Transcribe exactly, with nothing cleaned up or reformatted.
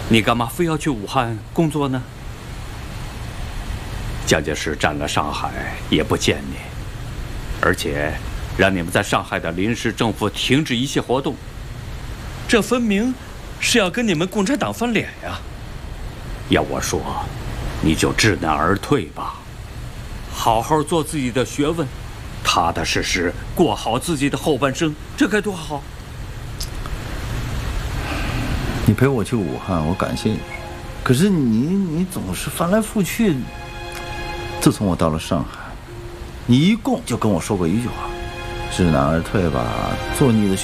你干嘛非要去武汉工作呢？蒋介石占了上海也不见你，而且让你们在上海的临时政府停止一切活动，这分明是要跟你们共产党翻脸呀！要我说，你就知难而退吧，好好做自己的学问，踏踏实实过好自己的后半生，这该多好！ 你陪我去武汉，我感谢你。可是你你总是翻来覆去。自从我到了上海，你一共就跟我说过一句话：知难而退吧，做你的